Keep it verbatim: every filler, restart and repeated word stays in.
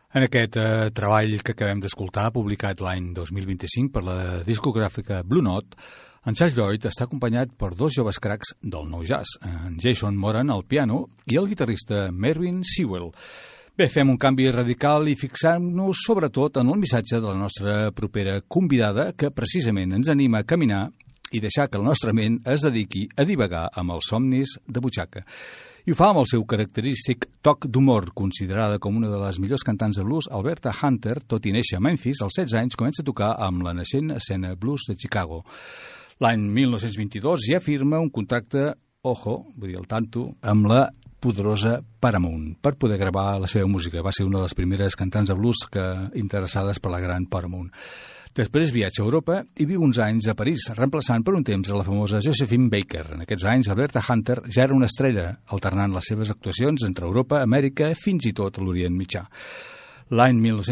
En aquest eh, treball que acabem d'escoltar, publicat l'any dos mil vint-i-cinc per la discogràfica Blue Note, en Serge Lloyd està acompanyat per dos joves cracs del nou jazz, en Jason Moran al piano i el guitarrista Mervyn Sewell. Bé, fem un canvi radical i fixant-nos sobretot en el missatge de la nostra propera convidada, que precisament ens anima a caminar i deixar que la nostra ment es dediqui a divagar amb els somnis de butxaca. I ho fa amb el seu característic toc d'humor. Considerada com una de les millors cantants de blues, Alberta Hunter, tot i néixer a Memphis, als setze anys comença a tocar amb la naixent escena blues de Chicago. L'any mil nou-cents vint-i-dos ja firma un contracte, ojo, vull dir el tanto, amb la poderosa Paramount per poder gravar la seva música. Va ser una de les primeres cantants de blues que interessades per la gran Paramount. Després viatja a Europa i viu uns anys a París, reemplaçant per un temps a la famosa Josephine Baker. En aquests anys, Alberta Hunter ja era una estrella, alternant les seves actuacions entre Europa, Amèrica, fins i tot l'Orient Mitjà. L'any mil nou-cents